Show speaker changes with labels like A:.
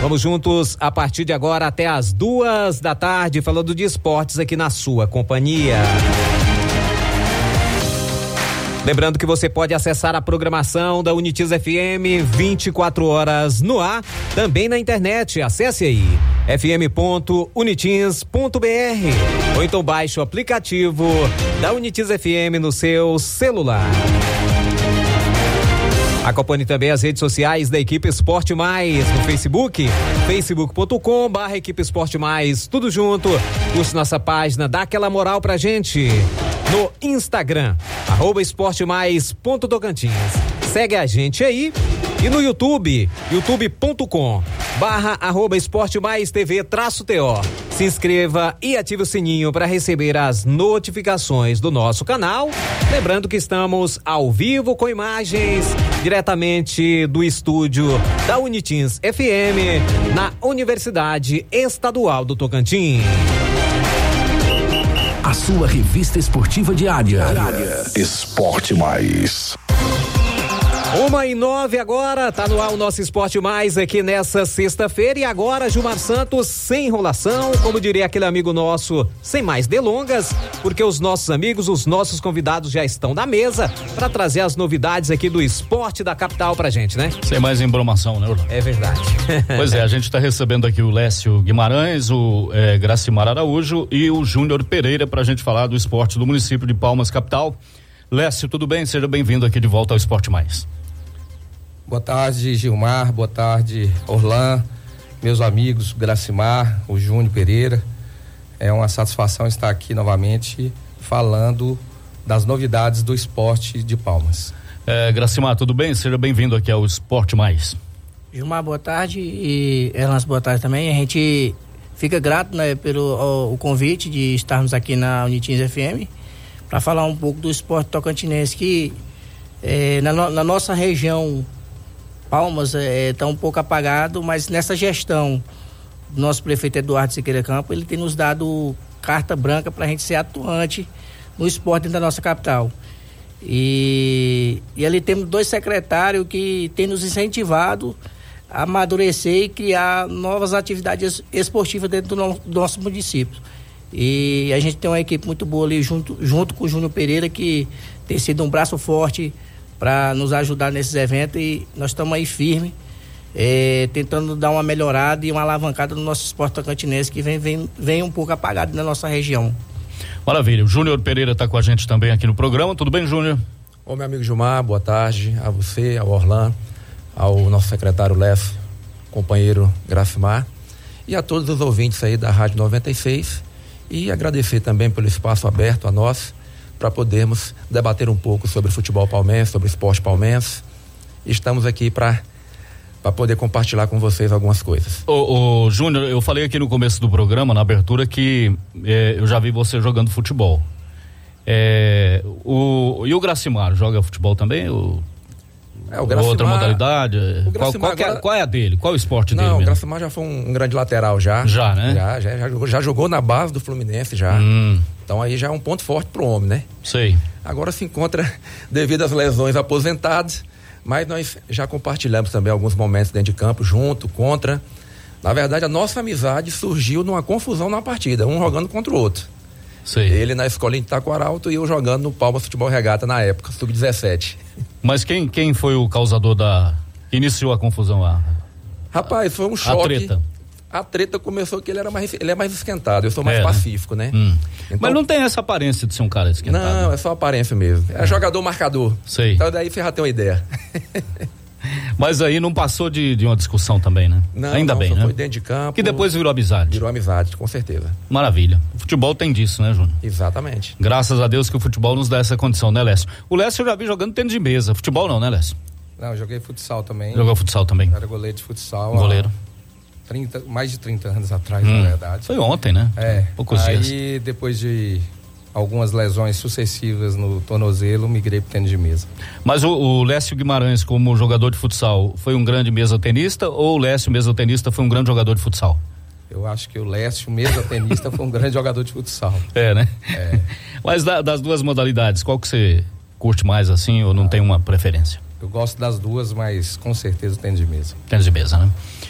A: Vamos juntos a partir de agora até as 14h, falando de esportes aqui na sua companhia. Lembrando que você pode acessar a programação da Unitiz FM 24 horas no ar, também na internet. Acesse aí fm.unitiz.br ou então baixe o aplicativo da Unitiz FM no seu celular. Acompanhe também as redes sociais da Equipe Esporte Mais no Facebook, facebook.com/Equipe Esporte Mais, tudo junto. Curte nossa página, dá aquela moral pra gente. No Instagram, @esportemais.tocantins. Segue a gente aí. E no YouTube, youtube.com/esportemais-tv-TO. Se inscreva e ative o sininho para receber as notificações do nosso canal. Lembrando que estamos ao vivo com imagens diretamente do estúdio da Unitiz FM na Universidade Estadual do Tocantins.
B: A sua revista esportiva diária. Esporte Mais.
A: 1h09 agora, tá no ar o nosso Esporte Mais aqui nessa sexta-feira. E agora, Gilmar Santos, sem enrolação, como diria aquele amigo nosso, sem mais delongas, porque os nossos amigos, os nossos convidados já estão na mesa para trazer as novidades aqui do esporte da capital pra gente, né?
C: Sem mais embromação, né, Orlando?
A: É verdade.
C: Pois é, a gente tá recebendo aqui o Lécio Guimarães, o Gracimar Araújo e o Júnior Pereira pra gente falar do esporte do município de Palmas, capital. Lécio, tudo bem? Seja bem-vindo aqui de volta ao Esporte Mais.
D: Boa tarde, Gilmar, boa tarde, Orlan, meus amigos, Gracimar, o Júnior Pereira. É uma satisfação estar aqui novamente falando das novidades do esporte de Palmas.
C: Gracimar, tudo bem? Seja bem-vindo aqui ao Esporte Mais.
E: Gilmar, boa tarde, e Erlans, boa tarde também. A gente fica grato, né, pelo o convite de estarmos aqui na Unitiz FM para falar um pouco do esporte tocantinense que na nossa região Palmas está um pouco apagado, mas nessa gestão do nosso prefeito Eduardo Siqueira Campos, ele tem nos dado carta branca para a gente ser atuante no esporte dentro da nossa capital. E ali temos 2 secretários que têm nos incentivado a amadurecer e criar novas atividades esportivas dentro do nosso município. E a gente tem uma equipe muito boa ali junto com o Júnior Pereira, que tem sido um braço forte para nos ajudar nesses eventos, e nós estamos aí firmes, tentando dar uma melhorada e uma alavancada no nosso esporte tocantinense, que vem um pouco apagado na nossa região.
C: Maravilha, o Júnior Pereira está com a gente também aqui no programa. Tudo bem, Júnior?
D: Ô, meu amigo Gilmar, boa tarde a você, ao Orlan, ao nosso secretário Lécio, companheiro Gracimar, e a todos os ouvintes aí da Rádio 96, e agradecer também pelo espaço aberto a nós, para podermos debater um pouco sobre futebol palmense, sobre esporte palmense. Estamos aqui para poder compartilhar com vocês algumas coisas.
C: Ô Júnior, eu falei aqui no começo do programa, na abertura, que eu já vi você jogando futebol. E o Gracimar joga futebol também?
D: O Gracimar,
C: outra modalidade? Qual é a dele? Qual é o esporte dele?
D: Não, o Gracimar já foi um grande lateral já.
C: Já, né?
D: Já jogou na base do Fluminense já. Então aí já é um ponto forte pro homem, né?
C: Sei.
D: Agora se encontra, devido às lesões, aposentado, mas nós já compartilhamos também alguns momentos dentro de campo, junto, contra. Na verdade, a nossa amizade surgiu numa confusão na partida, um jogando contra o outro.
C: Sei.
D: Ele na escolinha de Taquaralto e eu jogando no Palmas Futebol Regata na época, sub-17.
C: Mas quem foi o causador que iniciou a confusão lá?
D: Rapaz, foi um choque. A treta começou que ele é mais esquentado, eu sou mais pacífico, né?
C: Então, mas não tem essa aparência de ser um cara esquentado.
D: Não, é só aparência mesmo. É jogador marcador.
C: Sei.
D: Então daí você já tem uma ideia.
C: Mas aí não passou de uma discussão também, né? Ainda bem, né?
D: Foi dentro de campo.
C: Que depois virou amizade.
D: Virou amizade, com certeza.
C: Maravilha. O futebol tem disso, né, Júnior?
D: Exatamente.
C: Graças a Deus que o futebol nos dá essa condição, né, Lécio? O Lécio eu já vi jogando tênis de mesa. Futebol não, né, Lécio?
D: Não, eu joguei futsal também.
C: Jogou futsal também?
D: Era goleiro de futsal.
C: Goleiro.
D: Mais de 30 anos atrás, na verdade.
C: Foi ontem, né? Poucos dias.
D: Aí, depois de algumas lesões sucessivas no tornozelo, migrei pro tênis de mesa.
C: Mas o Lécio Guimarães, como jogador de futsal, foi um grande mesotenista, ou o Lécio, mesotenista, foi um grande jogador de futsal?
D: Eu acho que o Lécio, mesotenista, foi um grande jogador de futsal.
C: Né? Mas das duas modalidades, qual que você curte mais assim, ou não tem uma preferência?
D: Eu gosto das duas, mas com certeza o tênis de mesa.
C: Tênis de mesa, né?